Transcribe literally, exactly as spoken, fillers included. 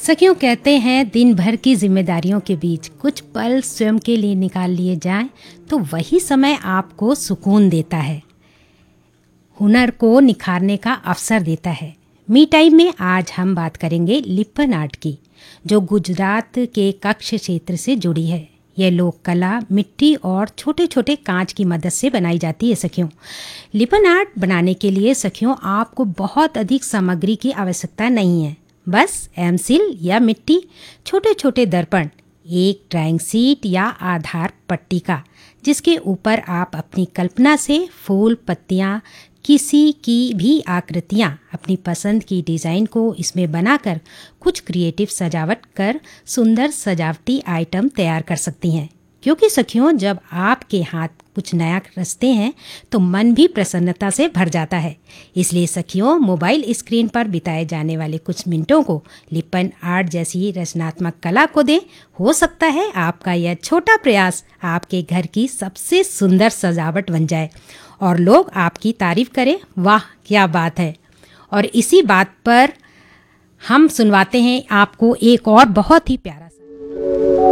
सखियों, कहते हैं दिन भर की जिम्मेदारियों के बीच कुछ पल स्वयं के लिए निकाल लिए जाएं तो वही समय आपको सुकून देता है, हुनर को निखारने का अवसर देता है। मी टाइम में आज हम बात करेंगे लिपन आर्ट की, जो गुजरात के कच्छ क्षेत्र से जुड़ी है। यह लोक कला मिट्टी और छोटे छोटे कांच की मदद से बनाई जाती है। सखियों, लिपन आर्ट बनाने के लिए सखियों आपको बहुत अधिक सामग्री की आवश्यकता नहीं है। बस एमसिल या मिट्टी, छोटे छोटे दर्पण, एक ड्राइंग सीट या आधार पट्टी का, जिसके ऊपर आप अपनी कल्पना से फूल, पत्तियां, किसी की भी आकृतियां, अपनी पसंद की डिज़ाइन को इसमें बनाकर कुछ क्रिएटिव सजावट कर सुंदर सजावटी आइटम तैयार कर सकती हैं। क्योंकि सखियों, जब आपके हाथ कुछ नया रचते हैं तो मन भी प्रसन्नता से भर जाता है। इसलिए सखियों, मोबाइल स्क्रीन पर बिताए जाने वाले कुछ मिनटों को लिपन आर्ट जैसी रचनात्मक कला को दें। हो सकता है आपका यह छोटा प्रयास आपके घर की सबसे सुंदर सजावट बन जाए और लोग आपकी तारीफ करें, वाह क्या बात है। और इसी बात पर हम सुनवाते हैं आपको एक और बहुत ही प्यारा